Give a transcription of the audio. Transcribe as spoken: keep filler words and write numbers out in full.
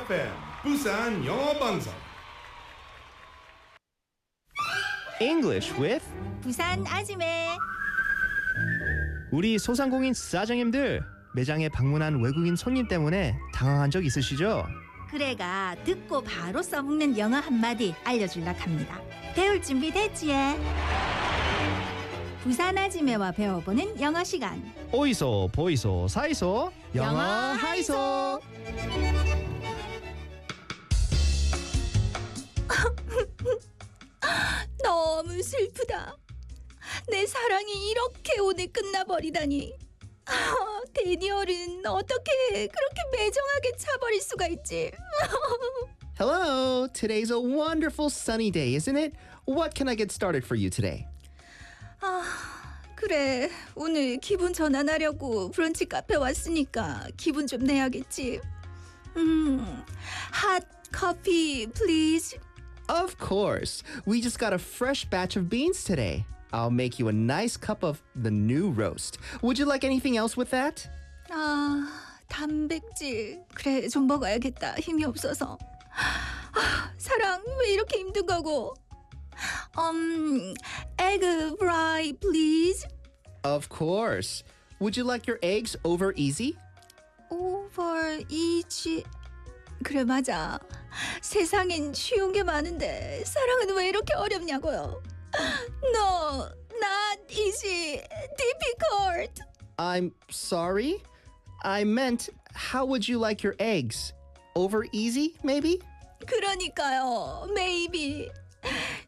에프엠 부산 영어 방송. English with 부산 아지매. 우리 소상공인 사장님들 매장에 방문한 외국인 손님 때문에 당황한 적 있으시죠? 그래가 듣고 바로 써먹는 영어 한마디 알려줄라 합니다. 배울 준비 됐지? 부산 아지매와 배워보는 영어 시간. 오이소 보이소 사이소 영어, 영어 하이소. 너무 슬프다. 내 사랑이 이렇게 오늘 끝나버리다니. 아, 데니얼은 어떻게 그렇게 매정하게 차버릴 수가 있지? Hello, today's a wonderful sunny day, isn't it? What can I get started for you today? 아, 그래. 오늘 기분 전환하려고 브런치 카페 왔으니까 기분 좀 내야겠지. 음, hot coffee, please. Of course. We just got a fresh batch of beans today. I'll make you a nice cup of the new roast. Would you like anything else with that? 아, 단백질. 그래, 좀 먹어야겠다. 힘이 없어서. 아, 사랑, 왜 이렇게 힘든 거고? Um, egg fry, please. Of course. Would you like your eggs over easy? Over easy. 그래, 맞아. 세상엔 쉬운 게 많은데 사랑은 왜 이렇게 어렵냐고요. No, not easy. Difficult. I'm sorry. I meant, how would you like your eggs? Over easy, maybe? 그러니까요. Maybe.